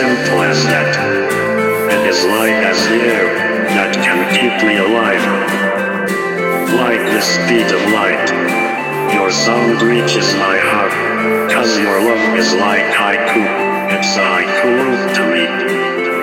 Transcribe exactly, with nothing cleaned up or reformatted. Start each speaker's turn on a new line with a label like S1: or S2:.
S1: simple as that. It is light as the air that can keep me alive. Like the speed of light, your sound reaches my heart, 'cause your love is like haiku. It's a haiku to me.